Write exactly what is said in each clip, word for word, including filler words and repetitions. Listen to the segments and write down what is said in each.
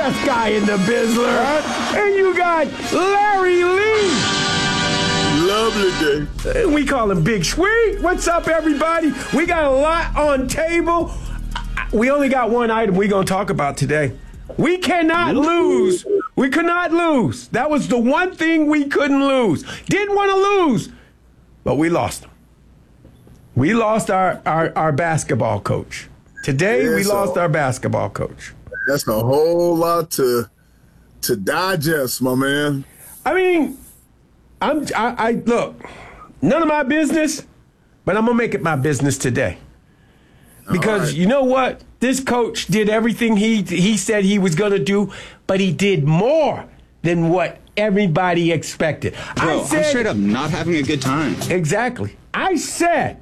best guy in the Bizzler. Right. And you got Larry Lee. Lovely day. We call him Big Sweet. What's up, everybody? We got a lot on table. We only got one item we're going to talk about today. We cannot lose. We could not lose. That was the one thing we couldn't lose. Didn't want to lose, but we lost him. We lost our, our, our basketball coach. Today, yeah, we so lost our basketball coach. That's a whole lot to to digest, my man. I mean, I'm I, I look, none of my business, but I'm gonna make it my business today. Because right. You know what? This coach did everything he he said he was gonna do, but he did more than what everybody expected. Bro, I said, I'm straight up not having a good time. Exactly. I said,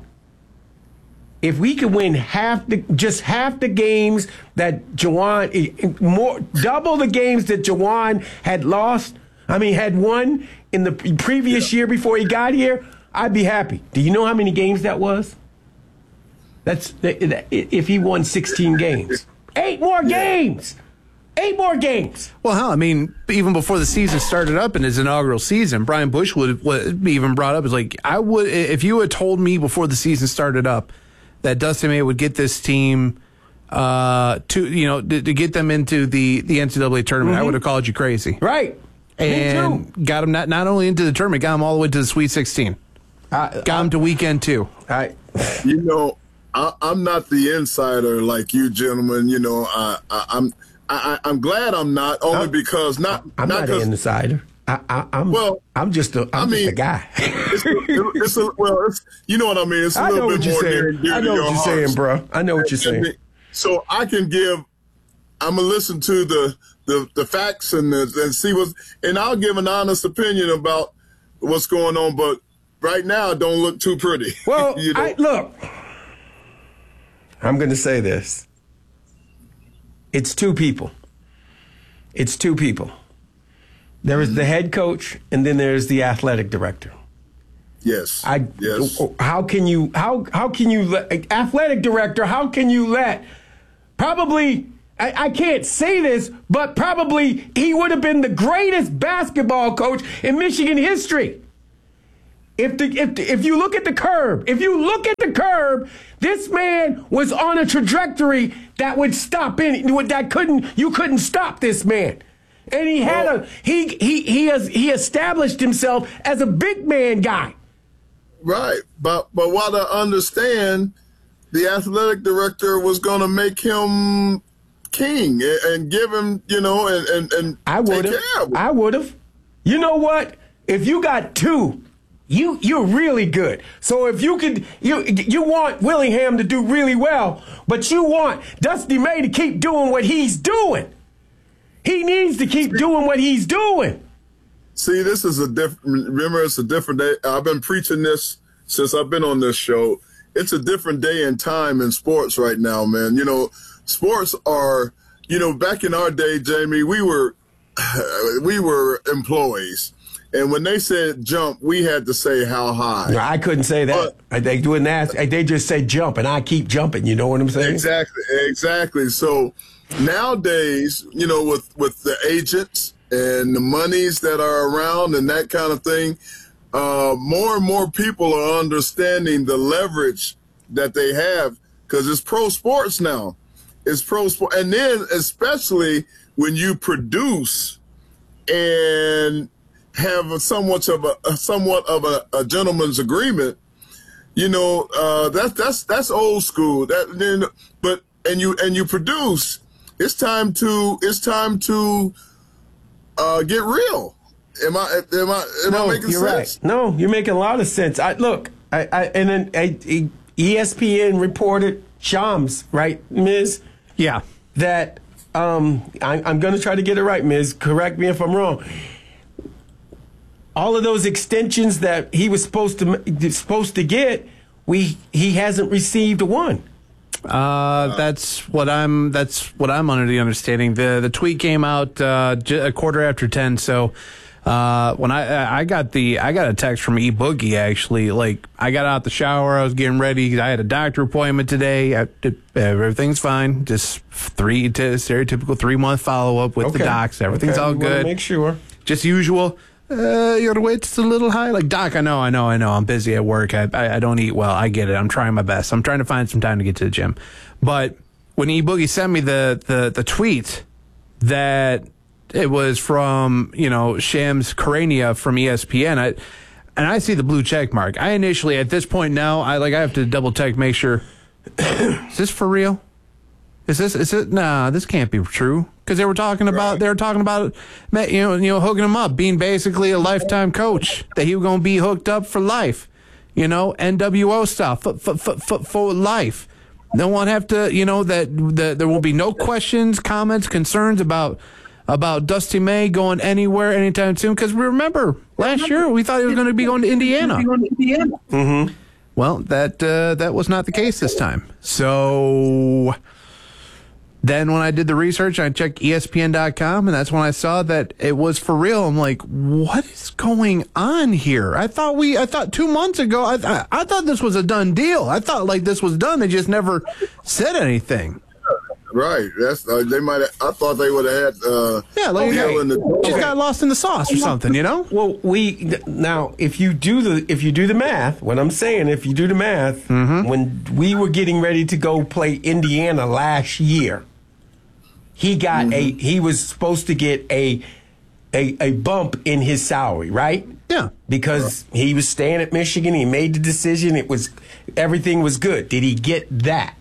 if we could win half the, just half the games that Juwan, more double the games that Juwan had lost, I mean had won in the previous yeah. year before he got here, I'd be happy. Do you know how many games that was? That's if he won sixteen games, eight more yeah. games, eight more games. Well, hell, I mean, even before the season started up in his inaugural season, Brian Bush would, would even brought up is like I would if you had told me before the season started up that Dustin May would get this team uh, to, you know, to, to get them into the, the N C double A tournament, mm-hmm. I would have called you crazy. Right. And Me too. got them not, not only into the tournament, got them all the way to the Sweet sixteen. Uh, got them to weekend two. I, you know, I, I'm not the insider like you gentlemen. You know, I, I, I'm I, I'm glad I'm not, only I'm, because not. I'm not, not an insider. I, I, I'm well. I'm just a. I'm I mean, just a guy. it's, a, it's a well. It's, you know what I mean. It's a I little bit more near I and dear know to your what you're heart. saying, bro. I know what you're saying. So I can give. I'm gonna listen to the the, the facts and the, and see what, and I'll give an honest opinion about what's going on. But right now, it don't look too pretty. Well, you know? I, look. I'm going to say this. It's two people. It's two people. There is the head coach, and then there's the athletic director. Yes. I. Yes. How can you? How how can you let athletic director? How can you let? Probably. I, I can't say this, but probably he would have been the greatest basketball coach in Michigan history. If the if the, if you look at the curve, if you look at the curve, this man was on a trajectory that would stop any that couldn't you couldn't stop this man. And he had well, a he he he has he established himself as a big man guy. Right. But but what I understand, the athletic director was gonna make him king and give him, you know, and and, and I would have. I would have. You know what? If you got two, you you're really good. So if you could, you you want Willingham to do really well, but you want Dusty May to keep doing what he's doing. He needs to keep doing what he's doing. See, this is a different. Remember, it's a different day. I've been preaching this since I've been on this show. It's a different day and time in sports right now, man. You know, sports are. You know, back in our day, Jamie, we were we were employees. And when they said jump, we had to say how high. No, I couldn't say that. Uh, they wouldn't ask. They just say jump, and I keep jumping. You know what I'm saying? Exactly, exactly. So nowadays, you know, with, with the agents and the monies that are around and that kind of thing, uh, more and more people are understanding the leverage that they have because it's pro sports now. It's pro sport. And then especially when you produce and have a somewhat of a, a somewhat of a, a gentleman's agreement, you know, uh, that's that's that's old school. That then, but and you and you produce. It's time to it's time to uh, get real. Am I am I am no, I making you're sense? Right. No, you're making a lot of sense. I look, I, I and then I, E S P N reported Shams, right, Miz? Yeah, that um, I, I'm going to try to get it right, Miz. Correct me if I'm wrong. All of those extensions that he was supposed to supposed to get, we he hasn't received one. Uh, that's what I'm. That's what I'm under the understanding. The the tweet came out uh, a quarter after ten. So Uh, when I I got the I got a text from E Boogie actually. Like I got out the shower, I was getting ready. I had a doctor appointment today. I, everything's fine. Just three t- stereotypical three month follow up with Okay. the docs. Everything's Okay, all we wanna good. Make sure. Just usual. Uh, your weight's a little high. Like, Doc, I know, I know, I know. I'm busy at work. I, I I don't eat well. I get it. I'm trying my best. I'm trying to find some time to get to the gym. But when E Boogie sent me the the the tweet that it was from, you know, Shams Charania from E S P N, I and I see the blue check mark. I initially, at this point now, I like I have to double check, make sure. Is this for real? Is this, is it, nah, this can't be true. Because they were talking about, Right. they were talking about, you know, you know, hooking him up, being basically a lifetime coach, that he was going to be hooked up for life, you know, N W O style, for, for, for, for, for life. No one have to, you know, that, that there will be no questions, comments, concerns about, about Dusty May going anywhere anytime soon. Because remember, last year we thought he was going to be going to Indiana. Mm-hmm. Well, that uh, that was not the case this time. So then when I did the research, I checked E S P N dot com, and that's when I saw that it was for real. I'm like, what is going on here? I thought we, I thought two months ago, I, I, I thought this was a done deal. I thought like this was done. They just never said anything. Right. That's uh, they might. I thought they would have had. Uh, Yeah, like nail in the- just got lost in the sauce or something, you know? Well, we now if you do the if you do the math, what I'm saying, if you do the math, Mm-hmm. when we were getting ready to go play Indiana last year, he got Mm-hmm. a he was supposed to get a a a bump in his salary, right? Yeah. Because he was staying at Michigan, he made the decision. It was everything was good. Did he get that?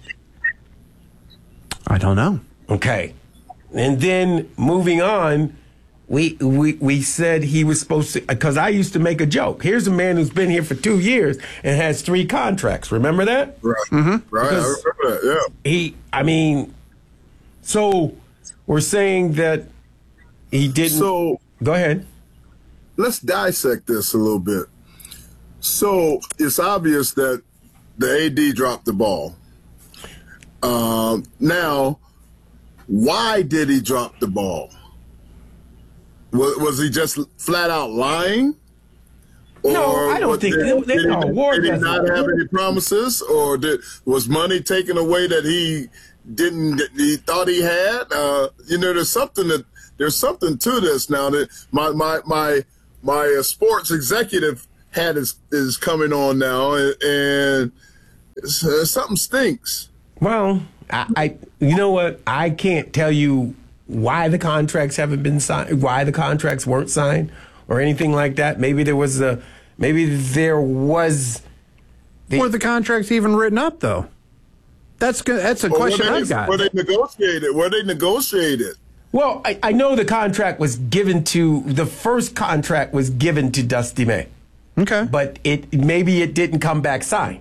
I don't know. Okay. And then moving on, we we we said he was supposed to, because I used to make a joke. Here's a man who's been here for two years and has three contracts. Remember that? Right. Mm-hmm. Right. I Because- remember that. Yeah. He, I mean, so we're saying that he didn't. So Go ahead. let's dissect this a little bit. So it's obvious that the A D dropped the ball. Um, now, why did he drop the ball? Was, was he just flat out lying? No, I don't was think- there- they- did, no, he, Ward did he doesn't- not have any promises, or did was money taken away that he didn't? He thought he had. Uh, you know, there's something that there's something to this now. That my my my my uh, sports executive hat is is coming on now, and, and it's, uh, something stinks. Well, I, I, you know what? I can't tell you why the contracts haven't been signed, why the contracts weren't signed, or anything like that. Maybe there was a, maybe there was. The, Were the contracts even written up, though? That's good. That's a Or question were they, I've got. Were they negotiated? Were they negotiated? well, I, I know the contract was given to the first contract was given to Dusty May, Okay. but it maybe it didn't come back signed.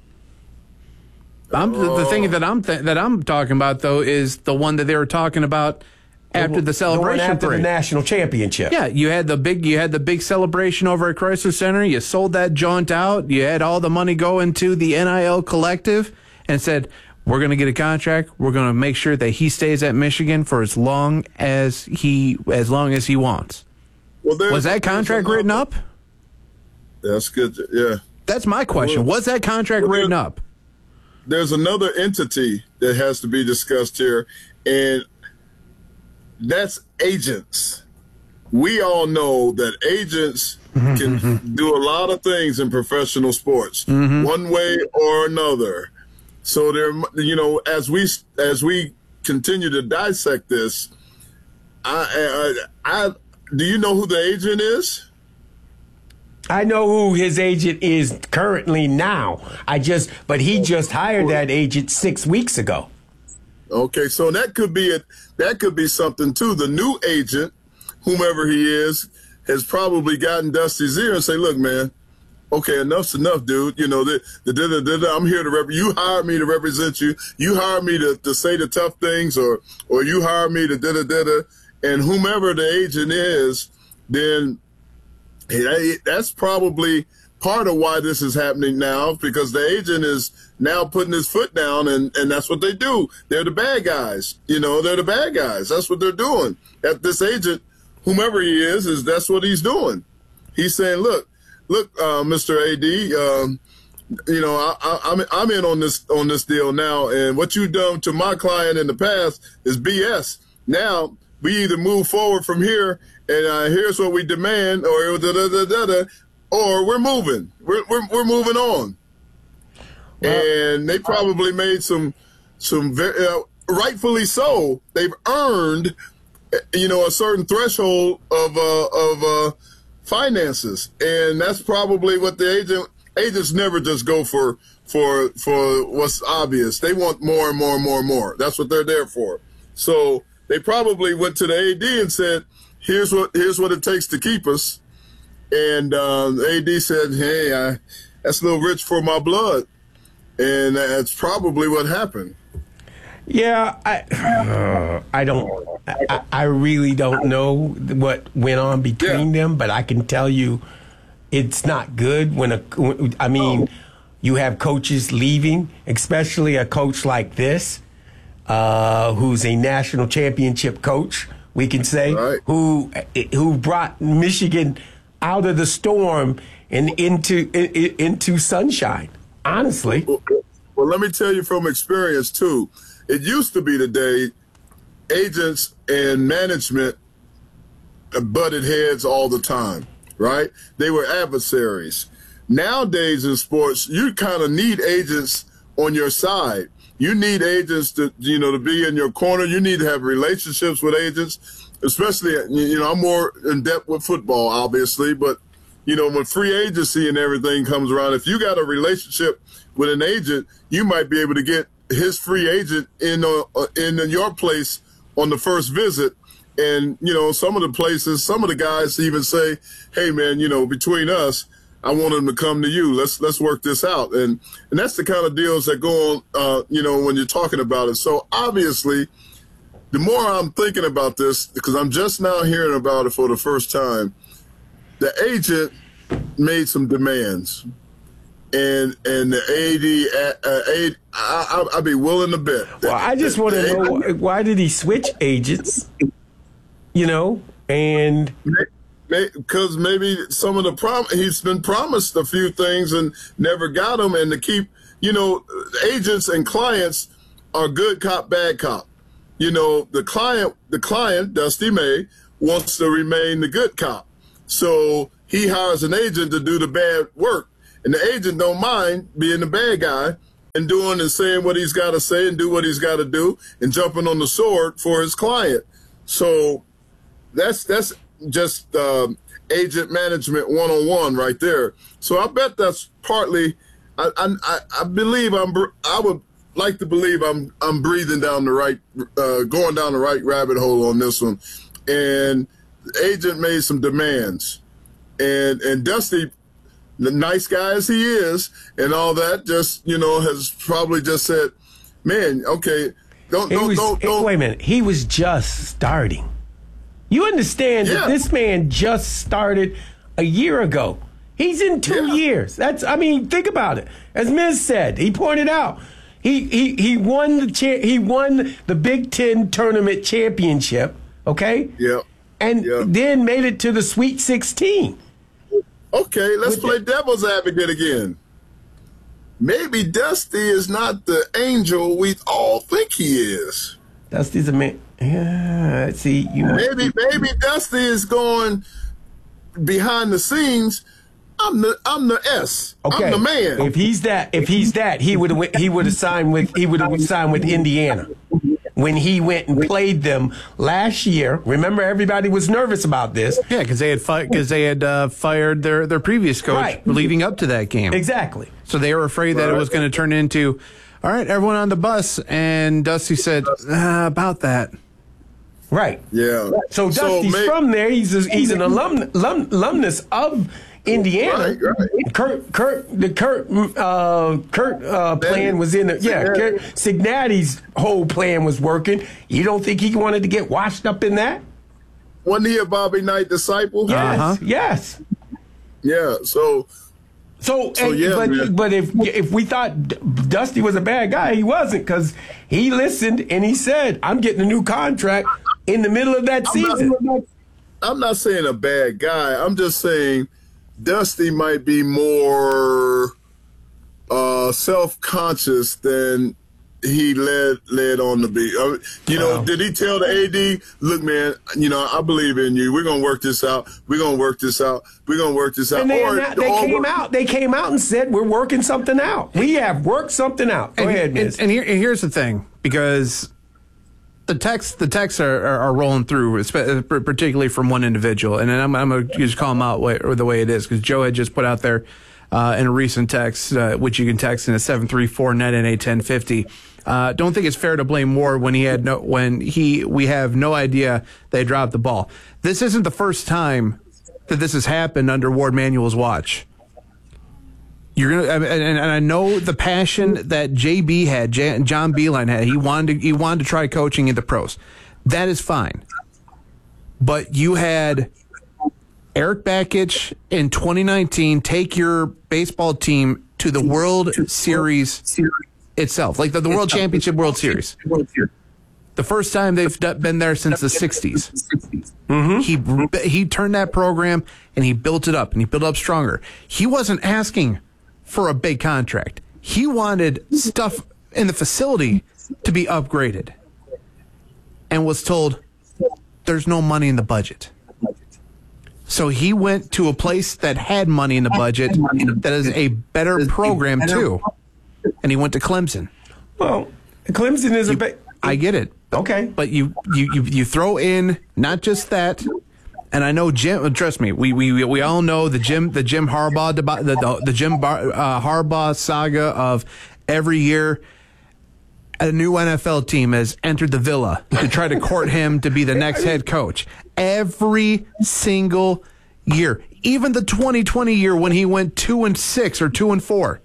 I'm, the, the thing that I'm th- that I'm talking about though is the one that they were talking about after the celebration the one after parade. the national championship. Yeah, you had the big you had the big celebration over at Chrysler Center. You sold that joint out. You had all the money go into the N I L collective, and said we're going to get a contract. We're going to make sure that he stays at Michigan for as long as he as long as he wants. Well, there's- Was that contract written up? That's good. Yeah. That's my question. Was that contract Well, written there- up? There's another entity that has to be discussed here, and that's agents. We all know that agents can do a lot of things in professional sports, one way or another. So there, you know, as we as we continue to dissect this, I, I, I do you know who the agent is? I know who his agent is currently now. I just, but he just hired that agent six weeks ago. Okay, so that could be it. That could be something too. The new agent, whomever he is, has probably gotten Dusty's ear and say, "Look, man, okay, enough's enough, dude. You know, the, the, the, the, the, I'm here to rep. You hired me to represent you. You hired me to, to say the tough things, or or you hired me to da da da da." And whomever the agent is, then hey, that's probably part of why this is happening now, because the agent is now putting his foot down, and, and that's what they do. They're the bad guys. You know, they're the bad guys. That's what they're doing. That this agent, whomever he is, is that's what he's doing. He's saying, look, look, uh, Mister A D, um, you know, I, I, I'm I'm in on this on this deal now, and what you've done to my client in the past is B S. Now we either move forward from here, and uh, here's what we demand, or da da da da da, or we're moving. We're we're we're moving on. Well, and they probably made some some very, uh, rightfully so. They've earned, you know, a certain threshold of uh, of uh, finances, and that's probably what the agent. Agents never just go for for for what's obvious. They want more and more and more and more. That's what they're there for. So they probably went to the A D and said, "Here's what here's what it takes to keep us." And uh, the A D said, "Hey, I, that's a little rich for my blood," and that's probably what happened. Yeah, I uh, I don't I, I really don't know what went on between yeah. them, but I can tell you. It's not good when a, I mean, you have coaches leaving, especially a coach like this, uh, who's a national championship coach, we can say, right. who who brought Michigan out of the storm and into into sunshine. Honestly, well, well, let me tell you from experience too. It used to be the day agents and management butted heads all the time. Right? They were adversaries. Nowadays in sports, you kind of need agents on your side. You need agents to, you know, to be in your corner. You need to have relationships with agents, especially, you know, I'm more in depth with football, obviously, but, you know, when free agency and everything comes around, if you got a relationship with an agent, you might be able to get his free agent in, uh, in your place on the first visit. And, you know, some of the places, some of the guys even say, hey, man, you know, between us, I want them to come to you. Let's let's work this out. And and that's the kind of deals that go on, uh, you know, when you're talking about it. So obviously, the more I'm thinking about this, because I'm just now hearing about it for the first time, the agent made some demands. And and the A D, uh, A D I, I'd be willing to bet. Well, I just want to know, why did he switch agents? You know, and because maybe some of the prom he's been promised a few things and never got them, and to keep, you know, agents and clients are good cop, bad cop. You know, the client, the client, Dusty May, wants to remain the good cop, so he hires an agent to do the bad work, and the agent don't mind being the bad guy and doing and saying what he's got to say and do what he's got to do and jumping on the sword for his client. So. That's that's just um, agent management one oh one right there. So I bet that's partly. I I, I believe I'm. I would like to believe I'm. I'm breathing down the right, uh, going down the right rabbit hole on this one. And the agent made some demands, and and Dusty, the nice guy as he is, and all that, just you know has probably just said, "Man, okay, don't don't was, don't, don't." Wait a minute, he was just starting. You understand yeah. that this man just started a year ago. He's in two yeah. years. That's, I mean, think about it. As Miz said, he pointed out, he he he won the cha- he won the Big Ten tournament championship. Okay. Yeah. And yeah. then made it to the Sweet sixteen. Okay, let's With play the- devil's advocate again. Maybe Dusty is not the angel we all think he is. Dusty's a man. Yeah, see, you maybe maybe Dusty is going behind the scenes. I'm the I'm the S. Okay. I'm the man. If he's that, if he's that, he would have he would have signed with he would have signed with Indiana when he went and played them last year. Remember, everybody was nervous about this. Yeah, because they had fi- cause they had uh, fired their their previous coach Right. leading up to that game. Exactly. So they were afraid that Right. it was going to turn into, all right, everyone on the bus. And Dusty said, uh, about that. Right. Yeah. So Dusty's may- from there. He's a, he's an alum, alum alumnus of Indiana. Right, right. Kurt Kurt the Kurt uh, Kurt uh, plan was in the yeah. Kurt, Cignati's whole plan was working. You don't think he wanted to get washed up in that? Wasn't he a Bobby Knight disciple? Yes. Uh-huh. Yes. Yeah. So. So, So, and- yeah, but man. but if if we thought D- Dusty was a bad guy, he wasn't, because he listened and he said, "I'm getting a new contract in the middle of that I'm season." not, I'm not saying a bad guy. I'm just saying Dusty might be more uh, self-conscious than he led led on to be. Uh, you know, wow. Did he tell the A D, look, man, you know, I believe in you. We're going to work this out. We're going to work this out. We're going to work this out. And they, or, they or came work- out. They came out and said, we're working something out. We have worked something out. Go and, ahead, Miz. And, and, here, and here's the thing, because the texts the texts are, are, are rolling through, particularly from one individual, and I'm, I'm going to just call him out way, or the way it is, because Joe had just put out there uh, in a recent text, uh, which you can text in a seven three four net N A ten fifty. Uh, don't think it's fair to blame Ward when he had no when he we have no idea they dropped the ball. This isn't the first time that this has happened under Ward Manuel's watch. You're gonna and, and I know the passion that J B had, J, John Beilein had. He wanted to, he wanted to try coaching in the pros. That is fine, but you had Eric Bakich in twenty nineteen take your baseball team to the World Series itself, like the, the World Championship World Series. The first time they've been there since the sixties. Mm-hmm. He he turned that program and he built it up, and he built it up stronger. He wasn't asking for a big contract. He wanted stuff in the facility to be upgraded, and was told there's no money in the budget. So he went to a place that had money in the budget that is a better program too. And he went to Clemson. Well, Clemson is you, a big. I get it. Okay. But you, you, you, you throw in not just that, and I know Jim. Trust me, we we we all know the Jim the Jim Harbaugh the the, the Jim Bar, uh, Harbaugh saga of every year a new N F L team has entered the villa to try to court him to be the next head coach. Every single year, even the twenty twenty year when he went two and six or two and four.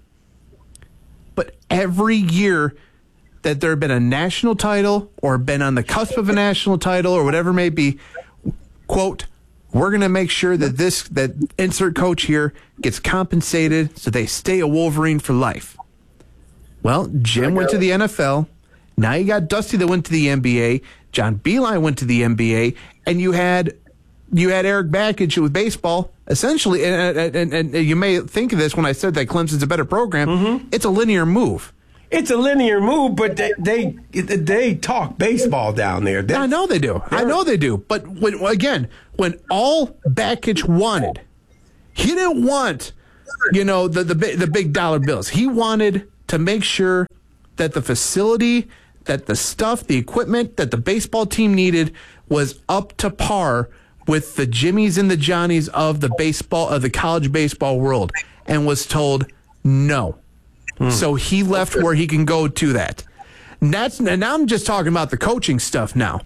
But every year that there had been a national title or been on the cusp of a national title or whatever it may be, quote, we're going to make sure that this, that insert coach here gets compensated so they stay a Wolverine for life. Well, Jim went to the N F L. Now you got Dusty that went to the N B A. John Beilein went to the N B A. And you had you had Eric Bakich with baseball, essentially. And, and, and you may think of this when I said that Clemson's a better program. Mm-hmm. It's a linear move. It's a linear move, but they they, they talk baseball down there. That's, I know they do. I know they do. But when, again, when all Bakich wanted, he didn't want, you know, the, the the big dollar bills. He wanted to make sure that the facility, that the stuff, the equipment that the baseball team needed was up to par with the Jimmies and the Johnnies of the baseball, of the college baseball world, and was told no. Hmm. So he left where he can go to that. And that's, and now I'm just talking about the coaching stuff now.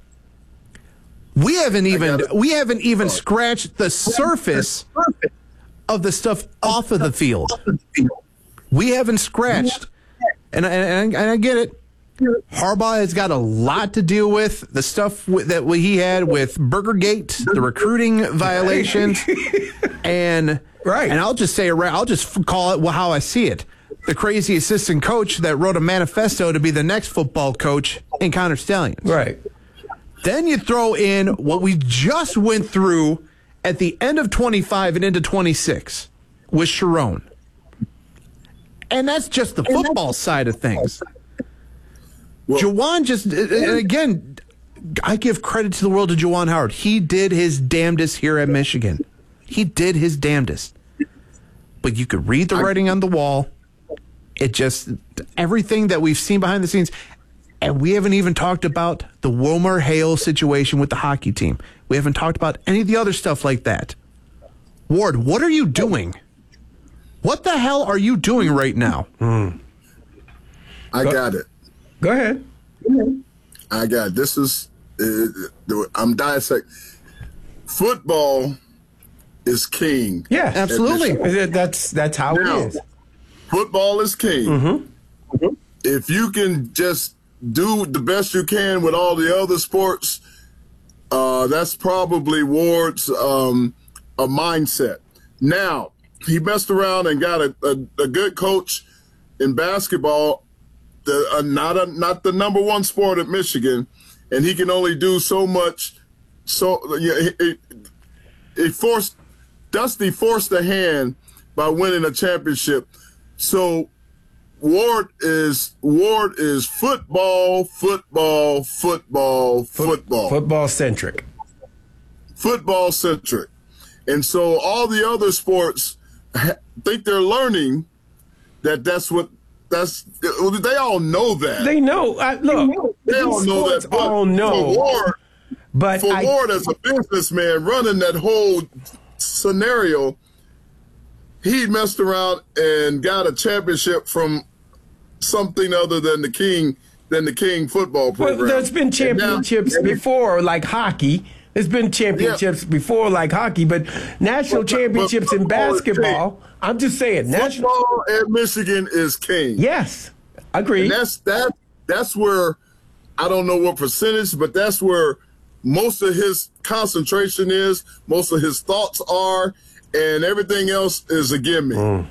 We haven't even we haven't even scratched the surface of the stuff off of the field. We haven't scratched. And, and, and I get it. Harbaugh has got a lot to deal with. The stuff with, that he had with Burgergate, the recruiting violations, and right. And I'll just say, I'll just call it how I see it. The crazy assistant coach that wrote a manifesto to be the next football coach in Connor Stallions. Right. Then you throw in what we just went through at the end of twenty-five and into twenty-six with Sharon. And that's just the football side of things. Well, Juwan just, and again, I give credit to the world to Juwan Howard. He did his damnedest here at Michigan. He did his damnedest. But you could read the writing on the wall. It just, everything that we've seen behind the scenes, and we haven't even talked about the Wilmer Hale situation with the hockey team. We haven't talked about any of the other stuff like that. Ward, what are you doing? What the hell are you doing right now? Mm. I got it. Go ahead. I got it. This is, uh, I'm dissecting. Football is king. Yeah, absolutely. That's that's how now, it is. Football is king. Mm-hmm. Mm-hmm. If you can just do the best you can with all the other sports, uh, that's probably Ward's um, a mindset. Now, he messed around and got a, a, a good coach in basketball, the, uh, not a, not the number one sport at Michigan, and he can only do so much. So yeah, it, he forced Dusty forced the hand by winning a championship. So Ward is Ward is football, football, football, football, football centric, football centric, and so all the other sports think they're learning that that's what that's. They all know that. They know. I, look, they all know that. But all know. For Ward, but for I, Ward as a businessman running that whole scenario, he messed around and got a championship from something other than the King than the King football program. Well, there's been championships now, before, like hockey. There's been championships yeah. before, like hockey, but national but, championships but in basketball. I'm just saying, national football at Michigan is king. Yes, agreed. And that's that. That's where I don't know what percentage, but that's where most of his concentration is, most of his thoughts are, and everything else is a gimme. Mm.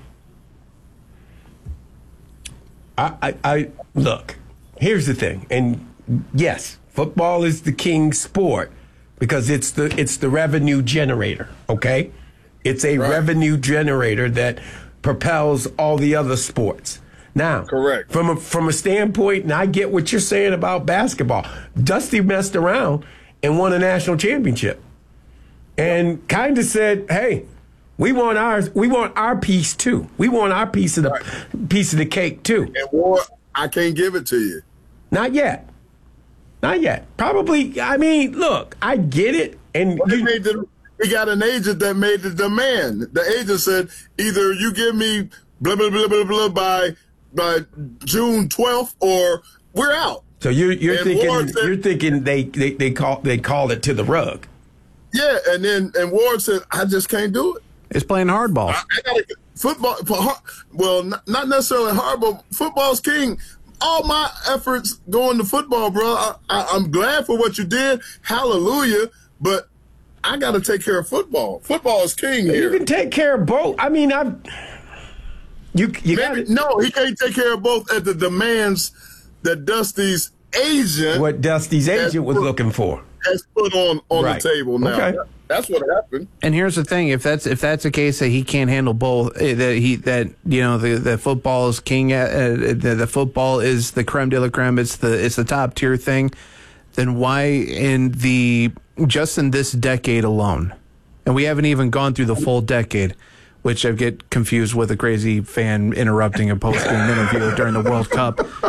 I, I, I look. Here's the thing, and yes, football is the king sport because it's the it's the revenue generator. Okay, it's a right. revenue generator that propels all the other sports. Now, correct. From a from a standpoint, and I get what you're saying about basketball. Dusty messed around and won a national championship, and kind of said, "Hey, we want ours. We want our piece too. We want our piece of the right. piece of the cake too." And war, I can't give it to you. Not yet. Not yet. Probably. I mean, look, I get it, and well, you, made the, we got an agent that made the demand. The agent said, "Either you give me blah blah blah blah blah by by June twelfth, or we're out." So you're you're and thinking Ward said, you're thinking they, they they call they called it to the rug. Yeah, and then and Ward said, "I just can't do it." It's playing hardball. I, I gotta, football. Well, not, not necessarily hardball. Football's king. All my efforts going to football, bro. I, I, I'm glad for what you did. Hallelujah. But I got to take care of football. Football is king here. You can take care of both. I mean, I've you you got no. He can't take care of both at the demands that Dusty's agent. What Dusty's agent was put, looking for has put on on right. the table now. Okay. That's what happened. And here's the thing: if that's if that's the case that he can't handle both, that he that you know the, the football is king, uh, the, the football is the creme de la creme. It's the it's the top tier thing. Then why in the just in this decade alone, and we haven't even gone through the full decade, which I get confused with a crazy fan interrupting a post game interview during the World Cup.